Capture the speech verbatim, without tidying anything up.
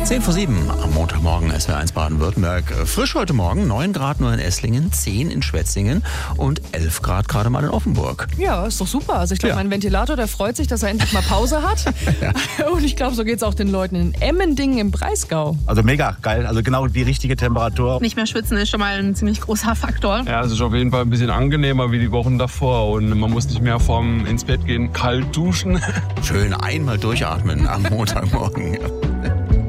zehn vor sieben am Montagmorgen S W R eins Baden-Württemberg. Frisch heute Morgen, neun Grad nur in Esslingen, zehn in Schwetzingen und elf Grad gerade mal in Offenburg. Ja, ist doch super. Also ich glaube, Ja. mein Ventilator, der freut sich, dass er endlich mal Pause hat. Ja. Und ich glaube, so geht es auch den Leuten in Emmendingen im Breisgau. Also mega geil, also genau die richtige Temperatur. Nicht mehr schwitzen ist schon mal ein ziemlich großer Faktor. Ja, es ist auf jeden Fall ein bisschen angenehmer wie die Wochen davor und man muss nicht mehr vorm ins Bett gehen kalt duschen. Schön einmal durchatmen am Montagmorgen.